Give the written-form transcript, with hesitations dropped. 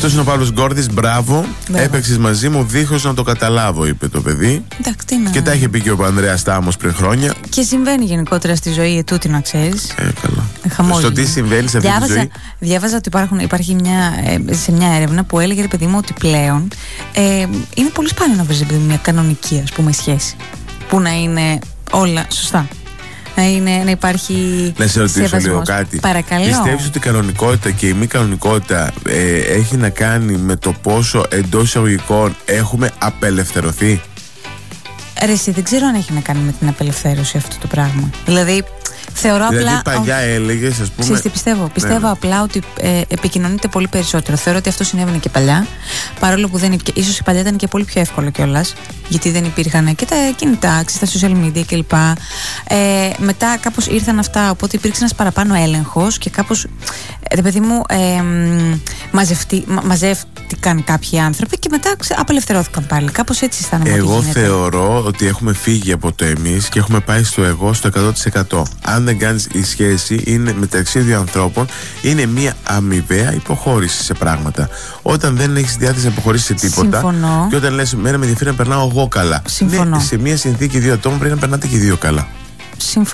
Αυτός είναι ο Παύλος Γκόρδης. Μπράβο. Έπαιξες μαζί μου δίχως να το καταλάβω, είπε το παιδί. Εντάξει, τι να... Και τα είχε πει και ο Ανδρέας Τάμος πριν χρόνια. Και συμβαίνει γενικότερα στη ζωή ετούτη, να ξέρεις. Καλά. Στο τι συμβαίνει σε αυτή τη ζωή. Διάβαζα ότι υπάρχει σε μια έρευνα που έλεγε, ρε παιδί μου, ότι πλέον είναι πολύ σπάνιο να βρεις μια κανονική, ας πούμε, σχέση. Που να είναι όλα σωστά. Να υπάρχει. Να σε ρωτήσω λίγο κάτι. Παρακαλώ. Πιστεύεις ότι η κανονικότητα και η μη κανονικότητα έχει να κάνει με το πόσο εντός εισαγωγικών έχουμε απελευθερωθεί? Ρε εσύ, δεν ξέρω αν έχει να κάνει με την απελευθέρωση αυτό το πράγμα. Δηλαδή, θεωρώ απλά. Παλιά έλεγες, ας πούμε. Πιστεύω απλά ότι επικοινωνείται πολύ περισσότερο. Θεωρώ ότι αυτό συνέβαινε και παλιά. Παρόλο που ίσως η παλιά ήταν και πολύ πιο εύκολο κιόλας. Γιατί δεν υπήρχαν και τα κινητά, τα social media κλπ. Μετά κάπως ήρθαν αυτά, οπότε υπήρξε ένας παραπάνω έλεγχος και κάπως, ρε παιδί μου, μαζεύτηκαν κάποιοι άνθρωποι και μετά απελευθερώθηκαν πάλι. Κάπως έτσι αισθάνομαι. Εγώ θεωρώ ότι έχουμε φύγει από το εμείς και έχουμε πάει στο εγώ στο 100%. Αν δεν κάνεις, η σχέση είναι μεταξύ δύο ανθρώπων, είναι μια αμοιβαία υποχώρηση σε πράγματα. Όταν δεν έχεις διάθεση να υποχωρήσεις σε τίποτα. Συμφωνώ. Και όταν λες, μένα με ενδιαφέρει να περνάω εγώ καλά. Συμφωνώ. Ναι, σε μια συνθήκη δύο ατόμων πρέπει να περνάτε και δύο καλά. Συμφωνώ.